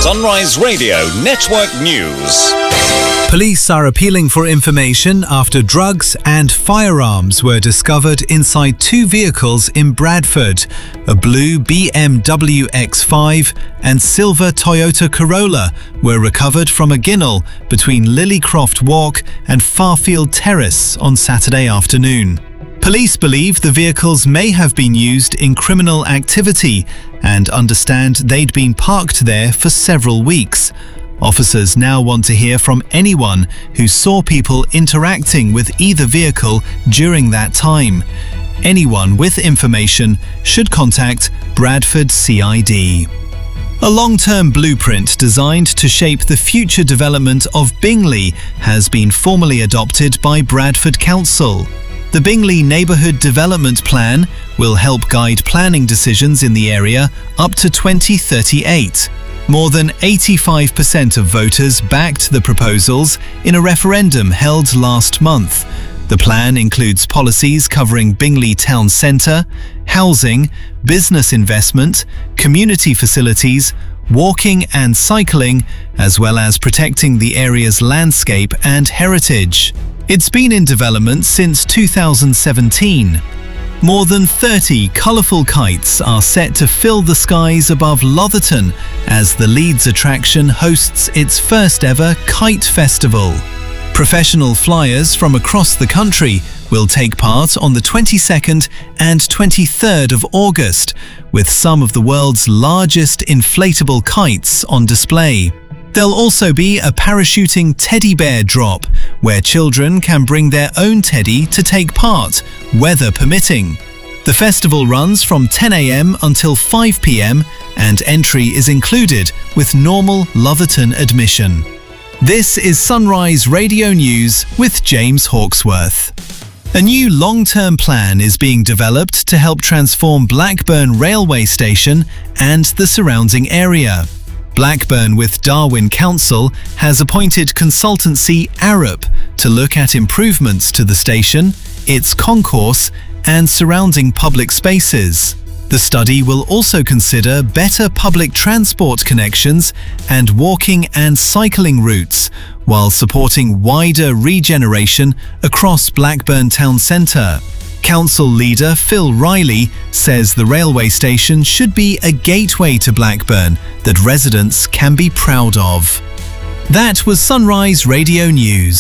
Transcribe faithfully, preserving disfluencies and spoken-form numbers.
Sunrise Radio Network News. Police are appealing for information after drugs and firearms were discovered inside two vehicles in Bradford. A blue B M W X five and silver Toyota Corolla were recovered from a Ginnell between Lilycroft Walk and Farfield Terrace on Saturday afternoon. Police believe the vehicles may have been used in criminal activity and understand they'd been parked there for several weeks. Officers now want to hear from anyone who saw people interacting with either vehicle during that time. Anyone with information should contact Bradford C I D. A long-term blueprint designed to shape the future development of Bingley has been formally adopted by Bradford Council. The Bingley Neighbourhood Development Plan will help guide planning decisions in the area up to twenty thirty-eight. More than eighty-five percent of voters backed the proposals in a referendum held last month. The plan includes policies covering Bingley Town Centre, housing, business investment, community facilities, walking and cycling, as well as protecting the area's landscape and heritage. It's been in development since two thousand seventeen. More than thirty colourful kites are set to fill the skies above Lotherton as the Leeds attraction hosts its first ever Kite Festival. Professional flyers from across the country will take part on the twenty-second and twenty-third of August, with some of the world's largest inflatable kites on display. There'll also be a parachuting teddy bear drop, where children can bring their own teddy to take part, weather permitting. The festival runs from ten a m until five p m and entry is included with normal Lotherton admission. This is Sunrise Radio News with James Hawksworth. A new long-term plan is being developed to help transform Blackburn Railway Station and the surrounding area. Blackburn with Darwen Council has appointed consultancy Arup to look at improvements to the station, its concourse and surrounding public spaces. The study will also consider better public transport connections and walking and cycling routes, while supporting wider regeneration across Blackburn Town Centre. Council leader Phil Riley says the railway station should be a gateway to Blackburn that residents can be proud of. That was Sunrise Radio News.